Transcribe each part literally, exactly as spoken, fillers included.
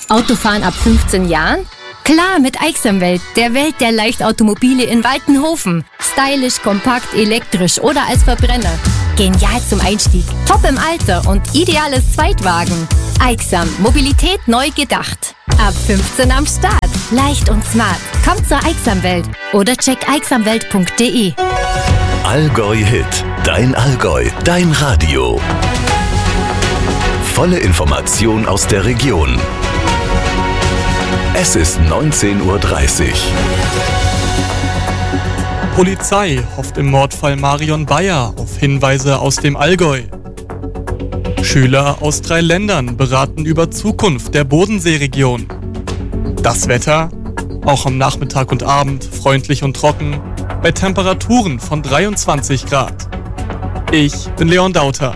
Autofahren ab fünfzehn Jahren? Klar, mit Aixamwelt, der Welt der Leichtautomobile in Waltenhofen. Stylisch, kompakt, elektrisch oder als Verbrenner. Genial zum Einstieg, top im Alter und ideales Zweitwagen. Aixam, Mobilität neu gedacht. Ab fünfzehn am Start. Leicht und smart. Kommt zur Aixamwelt oder check aixamwelt punkt de. Allgäu Hit. Dein Allgäu. Dein Radio. Volle Information aus der Region. Es ist neunzehn Uhr dreißig. Polizei hofft im Mordfall Marion Bayer auf Hinweise aus dem Allgäu. Schüler aus drei Ländern beraten über Zukunft der Bodenseeregion. Das Wetter? Auch am Nachmittag und Abend freundlich und trocken, bei Temperaturen von dreiundzwanzig Grad. Ich bin Leon Dauter.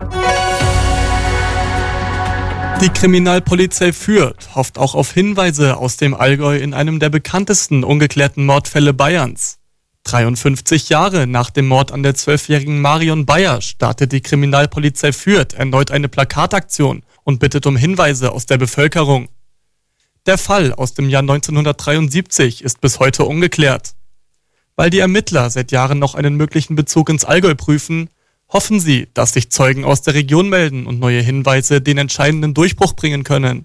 Die Kriminalpolizei Fürth hofft auch auf Hinweise aus dem Allgäu in einem der bekanntesten ungeklärten Mordfälle Bayerns. dreiundfünfzig Jahre nach dem Mord an der zwölfjährigen Marion Bayer startet die Kriminalpolizei Fürth erneut eine Plakataktion und bittet um Hinweise aus der Bevölkerung. Der Fall aus dem Jahr neunzehnhundertdreiundsiebzig ist bis heute ungeklärt. Weil die Ermittler seit Jahren noch einen möglichen Bezug ins Allgäu prüfen, hoffen sie, dass sich Zeugen aus der Region melden und neue Hinweise den entscheidenden Durchbruch bringen können.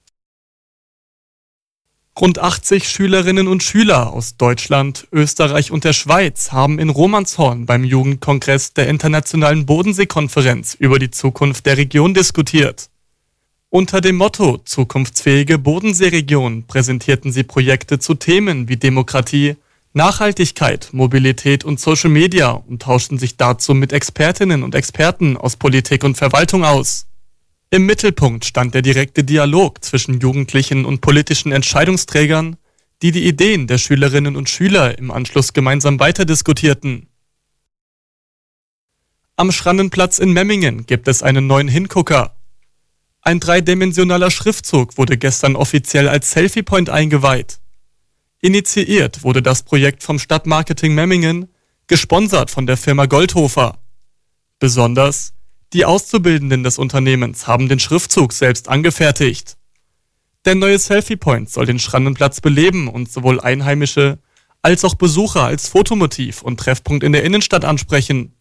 Rund achtzig Schülerinnen und Schüler aus Deutschland, Österreich und der Schweiz haben in Romanshorn beim Jugendkongress der Internationalen Bodenseekonferenz über die Zukunft der Region diskutiert. Unter dem Motto Zukunftsfähige Bodenseeregion präsentierten sie Projekte zu Themen wie Demokratie, Nachhaltigkeit, Mobilität und Social Media und tauschten sich dazu mit Expertinnen und Experten aus Politik und Verwaltung aus. Im Mittelpunkt stand der direkte Dialog zwischen Jugendlichen und politischen Entscheidungsträgern, die die Ideen der Schülerinnen und Schüler im Anschluss gemeinsam weiterdiskutierten. Am Schrannenplatz in Memmingen gibt es einen neuen Hingucker. Ein dreidimensionaler Schriftzug wurde gestern offiziell als Selfie Point eingeweiht. Initiiert wurde das Projekt vom Stadtmarketing Memmingen, gesponsert von der Firma Goldhofer. Besonders die Auszubildenden des Unternehmens haben den Schriftzug selbst angefertigt. Der neue Selfie Point soll den Schrannenplatz beleben und sowohl Einheimische als auch Besucher als Fotomotiv und Treffpunkt in der Innenstadt ansprechen.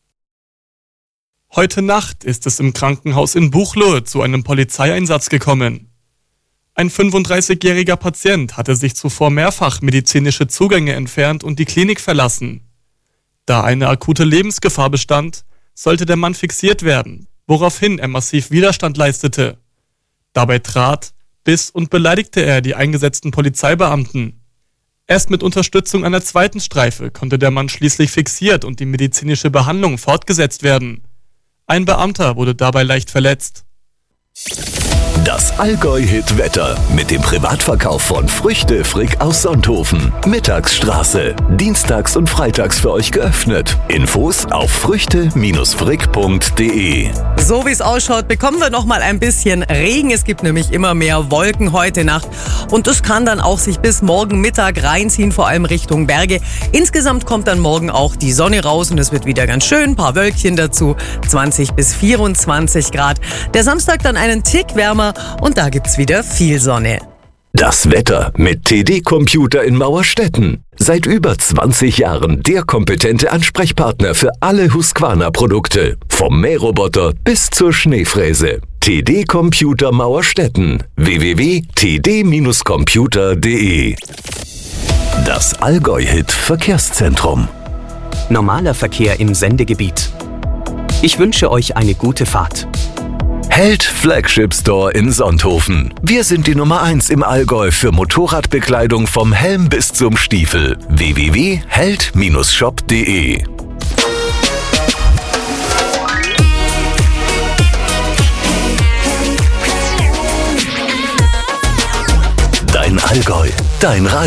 Heute Nacht ist es im Krankenhaus in Buchloe zu einem Polizeieinsatz gekommen. Ein fünfunddreißigjähriger Patient hatte sich zuvor mehrfach medizinische Zugänge entfernt und die Klinik verlassen. Da eine akute Lebensgefahr bestand, sollte der Mann fixiert werden, woraufhin er massiv Widerstand leistete. Dabei trat, biss und beleidigte er die eingesetzten Polizeibeamten. Erst mit Unterstützung einer zweiten Streife konnte der Mann schließlich fixiert und die medizinische Behandlung fortgesetzt werden. Ein Beamter wurde dabei leicht verletzt. Das Allgäu-Hit-Wetter mit dem Privatverkauf von Früchte Frick aus Sonthofen. Mittagsstraße. Dienstags und freitags für euch geöffnet. Infos auf früchte frick punkt de. So wie es ausschaut, bekommen wir noch mal ein bisschen Regen. Es gibt nämlich immer mehr Wolken heute Nacht. Und das kann dann auch sich bis morgen Mittag reinziehen, vor allem Richtung Berge. Insgesamt kommt dann morgen auch die Sonne raus und es wird wieder ganz schön. Ein paar Wölkchen dazu. zwanzig bis vierundzwanzig Grad. Der Samstag dann einen Tick wärmer. Und da gibt's wieder viel Sonne. Das Wetter mit T D Computer in Mauerstetten. Seit über zwanzig Jahren der kompetente Ansprechpartner für alle Husqvarna-Produkte. Vom Mähroboter bis zur Schneefräse. T D Computer Mauerstetten. w w w punkt t d computer punkt de. Das Allgäu-Hit Verkehrszentrum. Normaler Verkehr im Sendegebiet. Ich wünsche euch eine gute Fahrt. Held Flagship Store in Sonthofen. Wir sind die Nummer eins im Allgäu für Motorradbekleidung vom Helm bis zum Stiefel. w w w punkt held shop punkt de. Dein Allgäu, dein Radio.